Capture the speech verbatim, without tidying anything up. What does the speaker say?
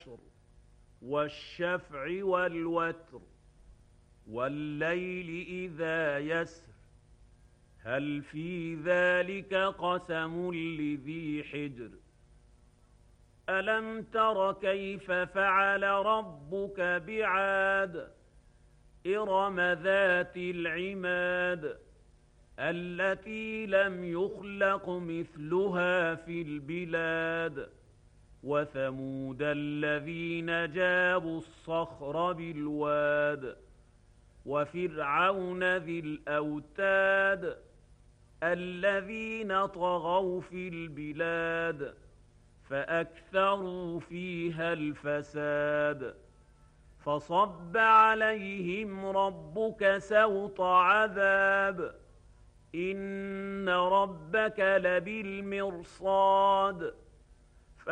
والشفع والوتر والليل إذا يسر هل في ذلك قسم لذي حجر ألم تر كيف فعل ربك بعاد إرم ذات العماد التي لم يخلق مثلها في البلاد وثمود الذين جابوا الصخر بالواد وفرعون ذي الأوتاد الذين طغوا في البلاد فأكثروا فيها الفساد فصب عليهم ربك سوط عذاب إن ربك لبالمرصاد